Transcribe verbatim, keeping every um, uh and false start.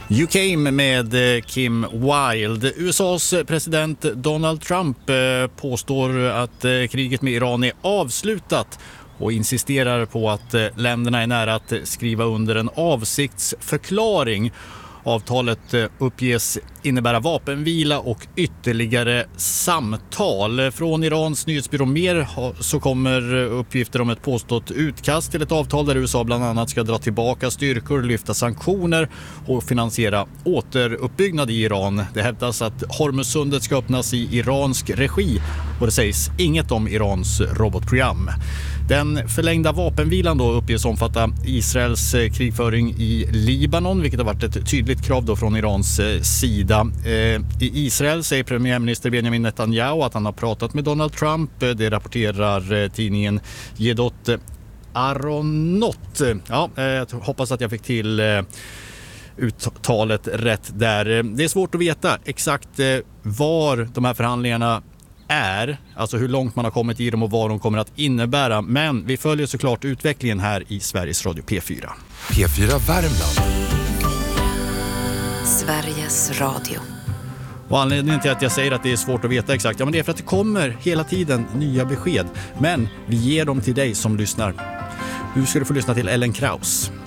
You Came med Kim Wilde. U S A:s president Donald Trump påstår att kriget med Iran är avslutat och insisterar på att länderna är nära att skriva under en avsiktsförklaring. Avtalet uppges innebära vapenvila och ytterligare samtal. Från Irans nyhetsbyrå Mer så kommer uppgifter om ett påstått utkast till ett avtal där U S A bland annat ska dra tillbaka styrkor, lyfta sanktioner och finansiera återuppbyggnad i Iran. Det hävdas att Hormuzsundet ska öppnas i iransk regi och det sägs inget om Irans robotprogram. Den förlängda vapenvilan då uppges omfatta Israels krigföring i Libanon, vilket har varit ett tydligt krav då från Irans sida. I Israel säger premiärminister Benjamin Netanyahu att han har pratat med Donald Trump. Det rapporterar tidningen Yedot Aronot. Ja, jag hoppas att jag fick till uttalet rätt där. Det är svårt att veta exakt var de här förhandlingarna är, alltså hur långt man har kommit i dem och vad de kommer att innebära. Men vi följer såklart utvecklingen här i Sveriges Radio P fyra. P fyra Värmland. Sveriges Radio. Och anledningen till att jag säger att det är svårt att veta exakt, ja, men det är för att det kommer hela tiden nya besked. Men vi ger dem till dig som lyssnar. Nu ska du få lyssna till Ellen Kraus.